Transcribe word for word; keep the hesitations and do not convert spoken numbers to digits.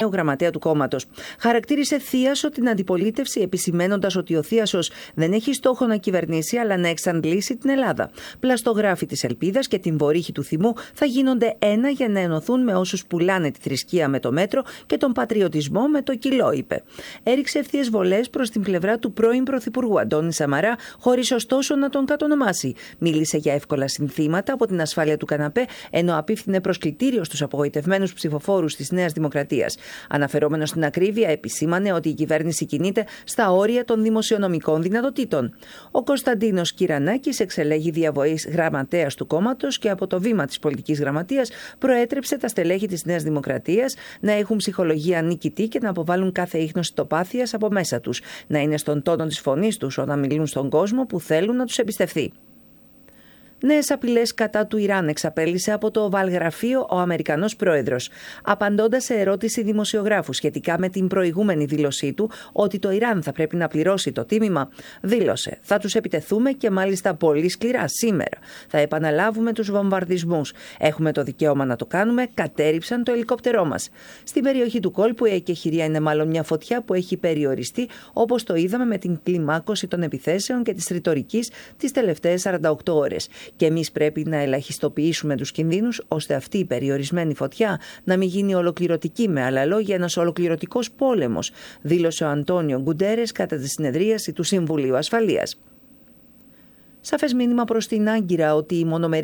νέου γραμματέα του κόμματος. Χαρακτήρισε θίασο την αντιπολίτευση, επισημένοντας ότι ο θίασος δεν έχει στόχο να κυβερνήσει, αλλά να εξαντλήσει την Ελλάδα. Πλαστογράφοι της ελπίδας και την βορύχη του θυμού θα γίνονται ένα για να ενωθούν με όσους πουλάνε τη θρησκεία με το μέτρο και τον πατριωτισμό με το κιλό, είπε. Έριξε ευθείες βολές προς την πλευρά του πρώην Πρωθυπουργού Αντώνη Σαμαρά, χωρίς ωστόσο να τον κατονομάσει. Μίλησε για εύκολα συνθήματα από την ασφάλεια του καναπέ, ενώ απίφθινε προσκλητήριο στους απογοητευμένους ψηφοφόρους της Νέας Δημοκρατίας. Αναφερόμενος στην ακρίβεια, επισήμανε ότι η κυβέρνηση κινείται στα όρια των δημοσιονομικών δυνατοτήτων. Ο Κωνσταντίνος Κυρανάκης εξελέγει διαβοής γραμματέας του κόμματος και από το βήμα της πολιτικής γραμματείας προέτρεψε τα στελέχη της Νέας Δημοκρατίας να έχουν ψυχολογία νικητή και να αποβάλουν κάθε ίχνος τοπάθειας από μέσα τους, να είναι στον τόνο της φωνής τους όταν μιλούν στον κόσμο που θέλουν να τους εμπιστευτεί. Νέες απειλές κατά του Ιράν εξαπέλυσε από το Οβαλγραφείο ο Αμερικανός πρόεδρος. Απαντώντας σε ερώτηση δημοσιογράφου σχετικά με την προηγούμενη δήλωσή του ότι το Ιράν θα πρέπει να πληρώσει το τίμημα, δήλωσε: «Θα τους επιτεθούμε και μάλιστα πολύ σκληρά σήμερα. Θα επαναλάβουμε τους βομβαρδισμούς. Έχουμε το δικαίωμα να το κάνουμε. Κατέρριψαν το ελικόπτερό μας». Στην περιοχή του κόλπου η εκεχηρία είναι μάλλον μια φωτιά που έχει περιοριστεί, όπως το είδαμε με την κλιμάκωση των επιθέσεων και της ρητορικής τις τελευταίες σαράντα οκτώ ώρες. Και εμείς πρέπει να ελαχιστοποιήσουμε τους κινδύνους, ώστε αυτή η περιορισμένη φωτιά να μην γίνει ολοκληρωτική, με άλλα λόγια ένας ολοκληρωτικός πόλεμος, δήλωσε ο Αντώνιο Γκουντέρες κατά τη συνεδρίαση του Συμβουλίου Ασφαλείας. Σαφές μήνυμα προς την Άγκυρα ότι η μονομερή